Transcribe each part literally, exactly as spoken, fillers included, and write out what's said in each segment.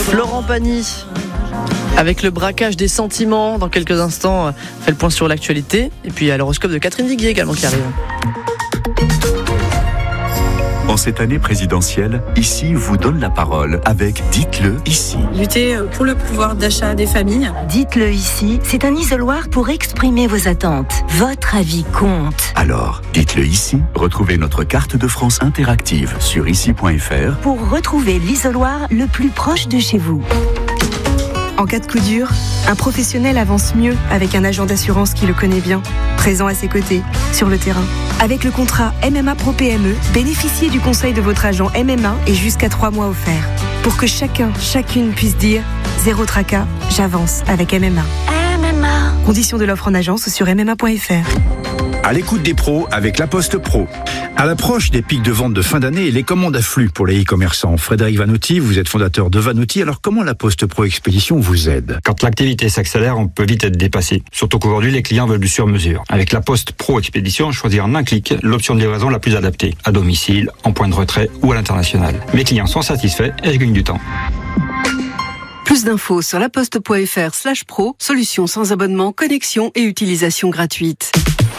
Florent Pagny avec le braquage des sentiments. Dans quelques instants, on fait le point sur l'actualité. Et puis il y a l'horoscope de Catherine Viguier également qui arrive. En cette année présidentielle, Ici vous donne la parole avec Dites-le ici. Lutter pour le pouvoir d'achat des familles. Dites-le ici, c'est un isoloir pour exprimer vos attentes. Votre avis compte. Alors, dites-le ici. Retrouvez notre carte de France interactive sur ici point f r pour retrouver l'isoloir le plus proche de chez vous. En cas de coup dur, un professionnel avance mieux avec un agent d'assurance qui le connaît bien, présent à ses côtés, sur le terrain. Avec le contrat M M A Pro P M E, bénéficiez du conseil de votre agent M M A et jusqu'à trois mois offerts. Pour que chacun, chacune puisse dire « Zéro tracas, j'avance avec M M A ». M M A. Conditions de l'offre en agence sur m m a point f r. À l'écoute des pros avec La Poste Pro. À l'approche des pics de vente de fin d'année, les commandes affluent pour les e-commerçants. Frédéric Vanotti, vous êtes fondateur de Vanotti. Alors comment La Poste Pro Expédition vous aide ? Quand l'activité s'accélère, on peut vite être dépassé. Surtout qu'aujourd'hui, les clients veulent du sur-mesure. Avec La Poste Pro Expédition, choisir en un clic l'option de livraison la plus adaptée. À domicile, en point de retrait ou à l'international. Mes clients sont satisfaits et je gagne du temps. Plus d'infos sur laposte point f r slash pro, solution sans abonnement, connexion et utilisation gratuite.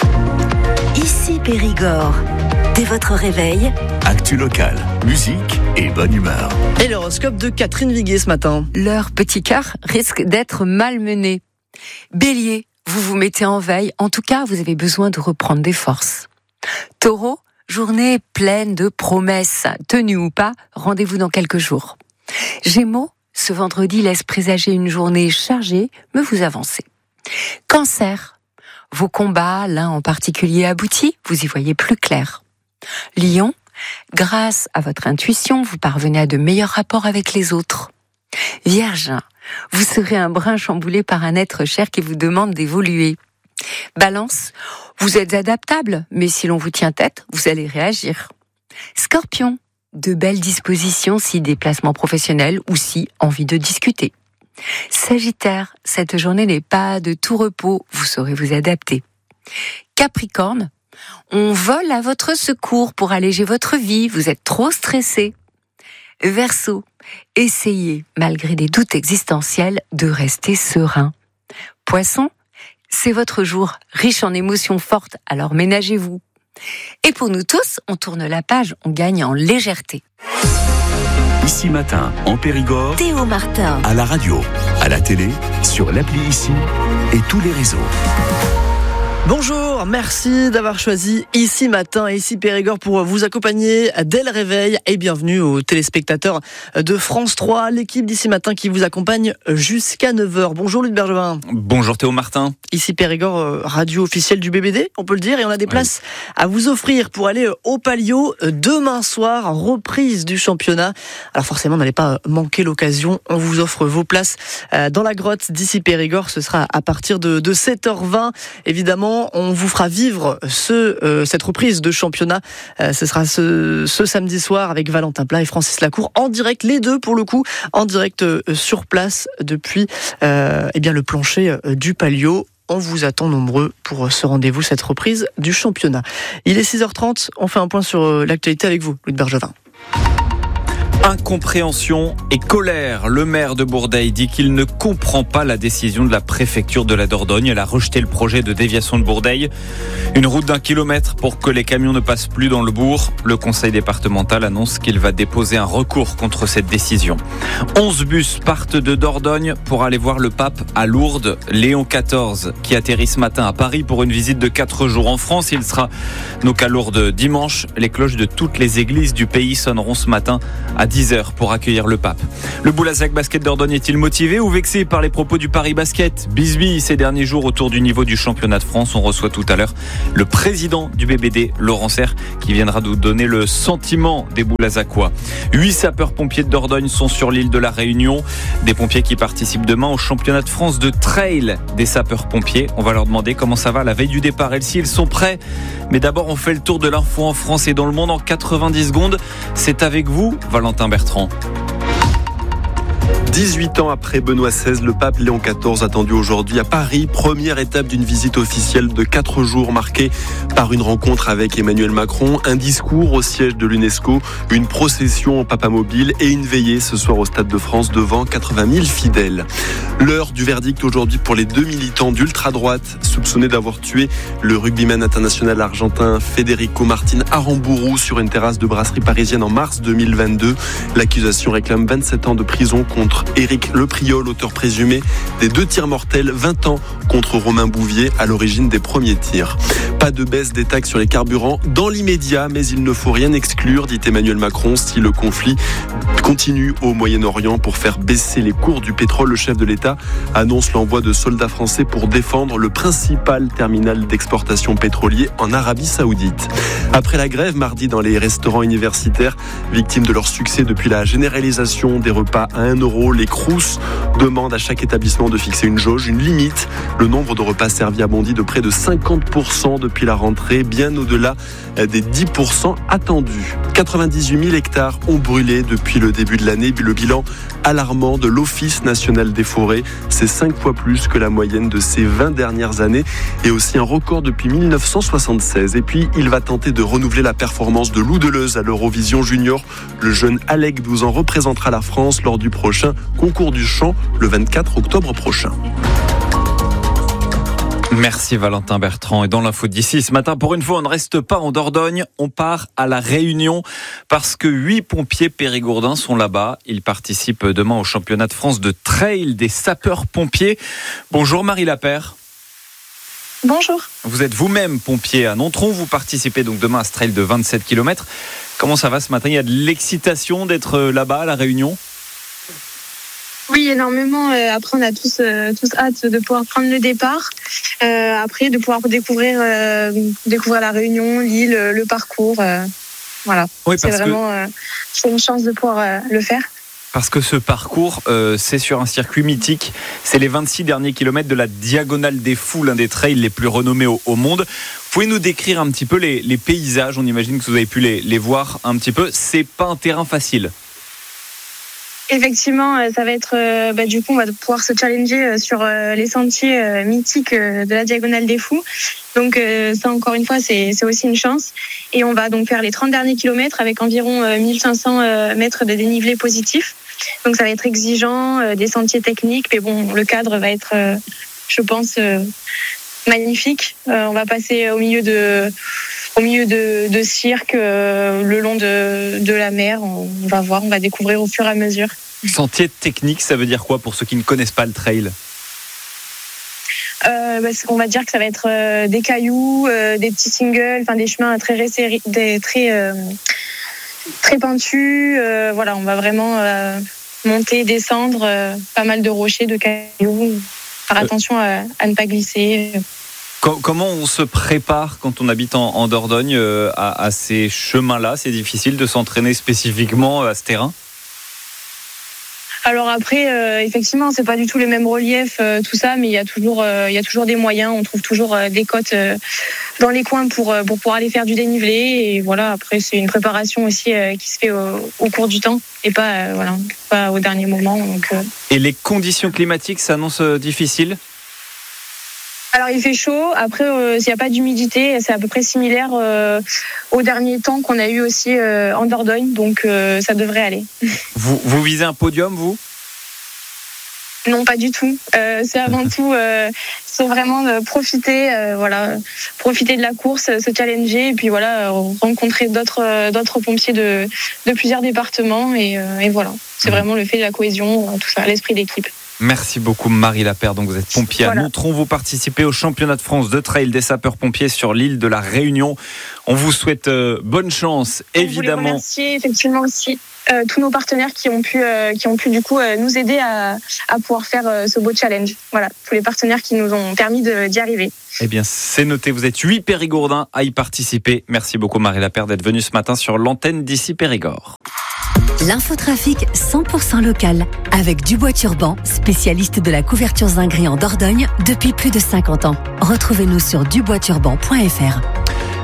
Ici Périgord. Dès votre réveil, actu locale, musique et bonne humeur. Et l'horoscope de Catherine Viguier ce matin. Leur petit cœur risque d'être malmené. Bélier, vous vous mettez en veille. En tout cas, vous avez besoin de reprendre des forces. Taureau, journée pleine de promesses. Tenues ou pas, rendez-vous dans quelques jours. Gémeaux, ce vendredi laisse présager une journée chargée, mais vous avancez. Cancer, vos combats, l'un en particulier aboutis, vous y voyez plus clair. Lion, grâce à votre intuition, vous parvenez à de meilleurs rapports avec les autres. Vierge, vous serez un brin chamboulé par un être cher qui vous demande d'évoluer. Balance, vous êtes adaptable, mais si l'on vous tient tête, vous allez réagir. Scorpion, de belles dispositions si déplacement professionnel ou si envie de discuter. Sagittaire, cette journée n'est pas de tout repos, vous saurez vous adapter. Capricorne, on vole à votre secours pour alléger votre vie, vous êtes trop stressé. Verseau, essayez, malgré des doutes existentiels, de rester serein. Poisson, c'est votre jour, riche en émotions fortes, alors ménagez-vous. Et pour nous tous, on tourne la page, on gagne en légèreté. Ici matin, en Périgord, Théo Martin. à la radio, à la télé, sur l'appli Ici et tous les réseaux. Bonjour, merci d'avoir choisi Ici Matin et Ici Périgord pour vous accompagner dès le réveil et bienvenue aux téléspectateurs de France trois, l'équipe d'Ici Matin qui vous accompagne jusqu'à neuf heures. Bonjour Luc Bergevin. Bonjour Théo Martin. Ici Périgord, radio officielle du B B D, on peut le dire, et on a des places oui. à vous offrir pour aller au Palio demain soir, reprise du championnat. Alors forcément, n'allez pas manquer l'occasion, on vous offre vos places dans la grotte d'Ici Périgord, ce sera à partir de, de sept heures vingt, évidemment. On vous fera vivre ce, euh, cette reprise de championnat. Euh, ce sera ce, ce samedi soir avec Valentin Plat et Francis Lacour en direct, les deux pour le coup, en direct euh, sur place depuis euh, eh bien, le plancher euh, du Palio. On vous attend nombreux pour ce rendez-vous, cette reprise du championnat. Il est six heures trente, on fait un point sur euh, l'actualité avec vous, Luc Bergevin. Incompréhension et colère. Le maire de Bourdeil dit qu'il ne comprend pas la décision de la préfecture de la Dordogne. Elle a rejeté le projet de déviation de Bourdeil. Une route d'un kilomètre pour que les camions ne passent plus dans le bourg. Le conseil départemental annonce qu'il va déposer un recours contre cette décision. Onze bus partent de Dordogne pour aller voir le pape à Lourdes. Léon quatorze qui atterrit ce matin à Paris pour une visite de quatre jours en France. Il sera donc à Lourdes dimanche. Les cloches de toutes les églises du pays sonneront ce matin à dix heures pour accueillir le pape. Le Boulazac Basket Dordogne est-il motivé ou vexé par les propos du Paris Basket ? Bisbille ces derniers jours autour du niveau du championnat de France. On reçoit tout à l'heure le président du B B D, Laurent Serre, qui viendra nous donner le sentiment des Boulazacois. Huit sapeurs-pompiers de Dordogne sont sur l'île de la Réunion. Des pompiers qui participent demain au championnat de France de trail des sapeurs-pompiers. On va leur demander comment ça va la veille du départ et s'ils sont prêts. Mais d'abord, on fait le tour de l'info en France et dans le monde en quatre-vingt-dix secondes. C'est avec vous, Valentin Bertrand. dix-huit ans après Benoît seize, le pape Léon quatorze attendu aujourd'hui à Paris. Première étape d'une visite officielle de quatre jours marquée par une rencontre avec Emmanuel Macron, un discours au siège de l'UNESCO, une procession au Papamobile et une veillée ce soir au Stade de France devant quatre-vingt mille fidèles. L'heure du verdict aujourd'hui pour les deux militants d'ultra-droite soupçonnés d'avoir tué le rugbyman international argentin Federico Martin Aramburu sur une terrasse de brasserie parisienne en mars deux mille vingt-deux. L'accusation réclame vingt-sept ans de prison contre Éric Lepriol, auteur présumé des deux tirs mortels, vingt ans contre Romain Bouvier à l'origine des premiers tirs. Pas de baisse des taxes sur les carburants dans l'immédiat, mais il ne faut rien exclure, dit Emmanuel Macron, si le conflit continue au Moyen-Orient pour faire baisser les cours du pétrole. Le chef de l'État annonce l'envoi de soldats français pour défendre le principal terminal d'exportation pétrolier en Arabie Saoudite. Après la grève mardi dans les restaurants universitaires, victimes de leur succès depuis la généralisation des repas à un euro, les Crous demandent à chaque établissement de fixer une jauge, une limite. Le nombre de repas servis a bondi de près de cinquante pour cent depuis la rentrée, bien au-delà des dix pour cent attendus. quatre-vingt-dix-huit mille hectares ont brûlé depuis le début de l'année. Le bilan alarmant de l'Office national des forêts, c'est cinq fois plus que la moyenne de ces vingt dernières années et aussi un record depuis mille neuf cent soixante-seize. Et puis, il va tenter de renouveler la performance de Lou Deleuze à l'Eurovision Junior. Le jeune Alec, douze ans, représentera la France lors du prochain concours du chant le vingt-quatre octobre prochain. Merci Valentin Bertrand. Et dans l'info d'ici ce matin, pour une fois, on ne reste pas en Dordogne, on part à La Réunion parce que huit pompiers périgourdins sont là-bas. Ils participent demain au championnat de France de trail des sapeurs-pompiers. Bonjour Marie Lapère. Bonjour. Vous êtes vous-même pompier à Nontron, vous participez donc demain à ce trail de vingt-sept kilomètres. Comment ça va ce matin ? Il y a de l'excitation d'être là-bas à La Réunion ? Oui, énormément. Après, on a tous, euh, tous hâte de pouvoir prendre le départ. Euh, après, de pouvoir découvrir, euh, découvrir la Réunion, l'île, le parcours. Euh, voilà. Oui, c'est vraiment, euh, c'est une chance de pouvoir euh, le faire. Parce que ce parcours, euh, c'est sur un circuit mythique. C'est les vingt-six derniers kilomètres de la Diagonale des Fous, l'un des trails les plus renommés au, au monde. Vous pouvez nous décrire un petit peu les, les paysages ? On imagine que vous avez pu les, les voir un petit peu. C'est pas un terrain facile. Effectivement, ça va être, euh, bah, du coup, on va pouvoir se challenger sur euh, les sentiers euh, mythiques euh, de la Diagonale des Fous. Donc euh, ça, encore une fois, c'est, c'est aussi une chance. Et on va donc faire les trente derniers kilomètres avec environ euh, mille cinq cents euh, mètres de dénivelé positif. Donc ça va être exigeant, euh, des sentiers techniques, mais bon, le cadre va être, euh, je pense, euh, magnifique. Euh, on va passer au milieu de... au milieu de, de cirque, euh, le long de, de la mer. On va voir, on va découvrir au fur et à mesure. Sentier technique, ça veut dire quoi pour ceux qui ne connaissent pas le trail ? euh, bah, On va dire que ça va être euh, des cailloux, euh, des petits singles, enfin des chemins très resserrés, des, très, euh, très pentus. Euh, voilà, on va vraiment euh, monter, descendre, euh, pas mal de rochers, de cailloux. Faire attention à, à ne pas glisser. Comment on se prépare quand on habite en, en Dordogne euh, à, à ces chemins-là ? C'est difficile de s'entraîner spécifiquement à ce terrain ? Alors après, euh, effectivement, c'est pas du tout les mêmes reliefs, euh, tout ça, mais il y a toujours, euh, il y a toujours des moyens. On trouve toujours euh, des côtes euh, dans les coins pour euh, pour pouvoir aller faire du dénivelé. Et voilà, après c'est une préparation aussi euh, qui se fait au, au cours du temps et pas euh, voilà, pas au dernier moment. Donc. Euh... Et les conditions climatiques s'annoncent difficiles ? Alors il fait chaud, après euh, s'il n'y a pas d'humidité, c'est à peu près similaire euh, aux derniers temps qu'on a eu aussi euh, en Dordogne, donc euh, ça devrait aller. Vous, vous visez un podium, vous ? Non, pas du tout. Euh, c'est avant tout, euh, c'est vraiment de profiter, euh, voilà, profiter de la course, se challenger, et puis voilà, rencontrer d'autres, euh, d'autres pompiers de, de plusieurs départements, et, euh, et voilà, c'est vraiment le fait de la cohésion, tout ça, l'esprit d'équipe. Merci beaucoup Marie Lapère, donc vous êtes pompier à voilà. Nontron, vous participez au championnat de France de trail des sapeurs-pompiers sur l'île de la Réunion. On vous souhaite euh, bonne chance, on évidemment. On voulait remercier effectivement aussi euh, tous nos partenaires qui ont pu, euh, qui ont pu du coup euh, nous aider à, à pouvoir faire euh, ce beau challenge. Voilà, tous les partenaires qui nous ont permis de, d'y arriver. Eh bien, c'est noté, vous êtes huit Périgourdins à y participer. Merci beaucoup Marie Lapère d'être venue ce matin sur l'antenne d'ici Périgord. L'infotrafic cent pour cent local avec Dubois Turban, spécialiste de la couverture zinguerie en Dordogne depuis plus de cinquante ans. Retrouvez-nous sur dubois turban point f r.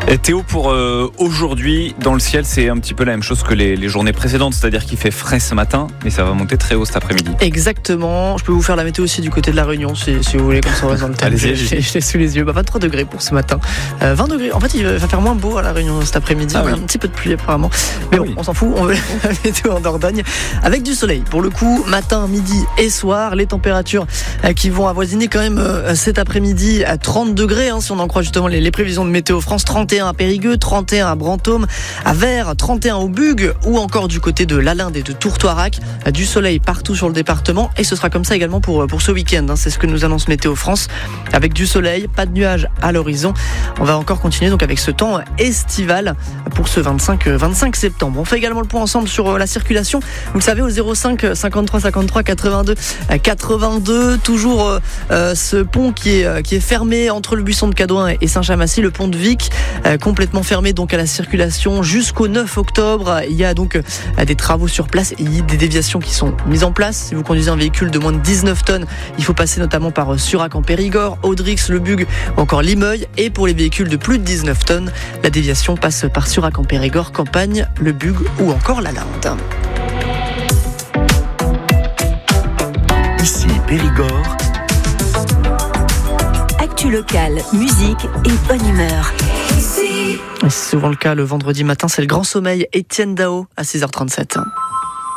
Et Théo, pour euh, aujourd'hui, dans le ciel, c'est un petit peu la même chose que les, les journées précédentes, c'est-à-dire qu'il fait frais ce matin, mais ça va monter très haut cet après-midi. Exactement. Je peux vous faire la météo aussi du côté de la Réunion, si, si vous voulez, comme ça on reste dans le thème. Allez-y, je, je, je l'ai sous les yeux. Bah, vingt-trois degrés pour ce matin. Euh, vingt degrés. En fait, il va faire moins beau à la Réunion cet après-midi. Ah, oui. Un petit peu de pluie apparemment. Mais ah, bon, oui. On s'en fout. On veut la météo en Dordogne avec du soleil. Pour le coup, matin, midi et soir, les températures euh, qui vont avoisiner quand même euh, cet après-midi à trente degrés, hein, si on en croit justement les, les prévisions de Météo France. trente et un à Périgueux, trente et un à Brantôme, à Vers, trente et un au Bugue ou encore du côté de Lalinde et de Tourtoirac. Du soleil partout sur le département et ce sera comme ça également pour, pour ce week-end. Hein. C'est ce que nous annonce Météo France. Avec du soleil, pas de nuages à l'horizon. On va encore continuer donc avec ce temps estival pour ce vingt-cinq, vingt-cinq septembre. On fait également le point ensemble sur la circulation. Vous le savez, au zéro cinq cinquante-trois cinquante-trois quatre-vingt-deux quatre-vingt-deux. Toujours euh, ce pont qui est, qui est fermé entre le Buisson de Cadouin et Saint-Chamassis, le pont de Vic, euh, complètement fermé donc à la circulation jusqu'au neuf octobre. Il y a donc euh, des travaux sur place et des déviations qui sont mises en place. Si vous conduisez un véhicule de moins de dix-neuf tonnes, il faut passer notamment par Surac en Périgord, Audrix, Le Bugue ou encore Limeuil. Et pour les véhicules de plus de dix-neuf tonnes, la déviation passe par Surac en Périgord, Campagne, Le Bugue ou encore Lalande. Ici Périgord. Actu locale, musique et bonne humeur. C'est souvent le cas le vendredi matin, c'est le grand sommeil. Étienne Dao à six heures trente-sept.